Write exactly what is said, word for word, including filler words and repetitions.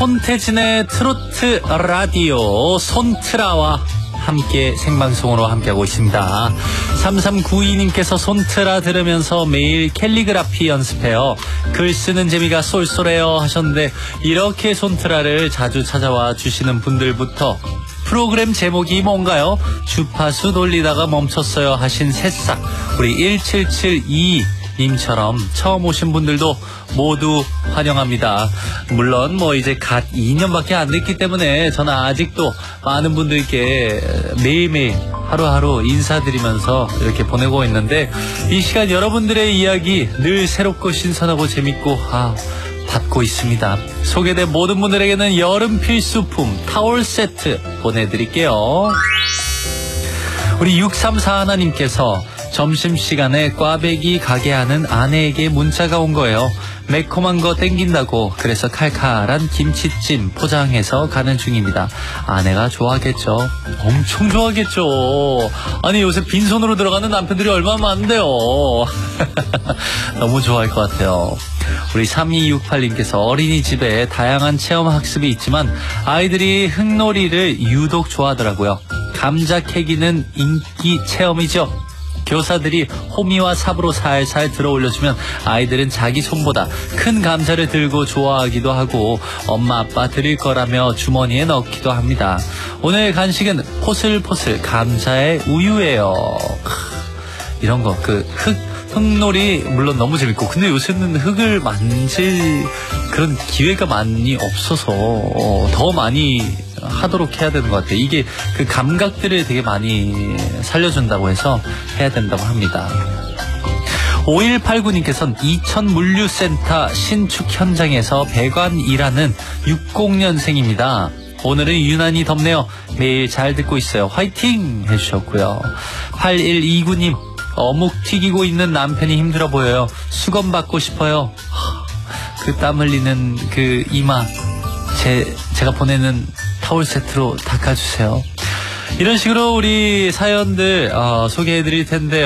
손태진의 트로트 라디오 손트라와 함께 생방송으로 함께하고 있습니다. 삼삼구이 님께서 손트라 들으면서 매일 캘리그라피 연습해요. 글 쓰는 재미가 쏠쏠해요 하셨는데, 이렇게 손트라를 자주 찾아와 주시는 분들부터 프로그램 제목이 뭔가요? 주파수 돌리다가 멈췄어요 하신 새싹 우리 일칠칠이 님처럼 처음 오신 분들도 모두 환영합니다. 물론 뭐 이제 갓 이 년밖에 안 됐기 때문에 저는 아직도 많은 분들께 매일매일 하루하루 인사드리면서 이렇게 보내고 있는데, 이 시간 여러분들의 이야기 늘 새롭고 신선하고 재밌고 아 받고 있습니다. 소개된 모든 분들에게는 여름 필수품 타월 세트 보내드릴게요. 우리 육삼사일 님께서 점심시간에 꽈배기 가게 하는 아내에게 문자가 온 거예요. 매콤한 거 땡긴다고. 그래서 칼칼한 김치찜 포장해서 가는 중입니다. 아내가 좋아하겠죠. 엄청 좋아하겠죠. 아니 요새 빈손으로 들어가는 남편들이 얼마나 많은데요. 너무 좋아할 것 같아요. 우리 삼이육팔 님께서 어린이집에 다양한 체험 학습이 있지만 아이들이 흙놀이를 유독 좋아하더라고요. 감자 캐기는 인기 체험이죠. 교사들이 호미와 삽으로 살살 들어 올려주면 아이들은 자기 손보다 큰 감자를 들고 좋아하기도 하고 엄마 아빠 드릴 거라며 주머니에 넣기도 합니다. 오늘 간식은 포슬포슬 감자의 우유예요. 이런 거 그 흙 흙놀이 물론 너무 재밌고, 근데 요새는 흙을 만질 그런 기회가 많이 없어서 더 많이 하도록 해야 되는 것 같아요. 이게 그 감각들을 되게 많이 살려준다고 해서 해야 된다고 합니다. 오일팔구 님께서는 이천 물류센터 신축 현장에서 배관 일하는 육십 년생입니다. 오늘은 유난히 덥네요. 매일 잘 듣고 있어요. 화이팅 해주셨고요. 팔일이구 님 어묵 튀기고 있는 남편이 힘들어 보여요. 수건 받고 싶어요. 그 땀 흘리는 그 이마 제, 제가 보내는 타월 세트로 닦아주세요. 이런 식으로 우리 사연들 어, 소개해드릴 텐데요.